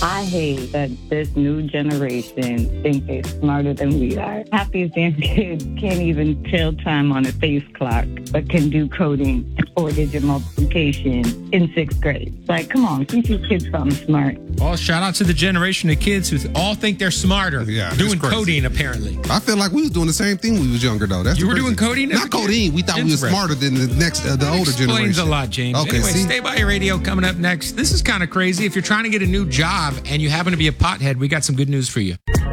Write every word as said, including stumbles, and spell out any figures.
I hate that this new generation think they're smarter than we are. Half these damn kids can't even tell time on a face clock, but can do coding and four-digit multiplication in sixth grade. Like, come on, teach these kids something smart. Well, shout out to the generation of kids who all think they're smarter. Yeah, doing crazy. coding, apparently. I feel like we was doing the same thing when we was younger, though. That's You were crazy. doing coding? as Not a kid? coding. We thought we was Interesting. smarter than the next, uh, the older Explains generation. a lot, James. Okay, anyway, see? stay by your radio. Coming up next, this is kind of crazy. If you're trying to get a new job and you happen to be a pothead, we got some good news for you.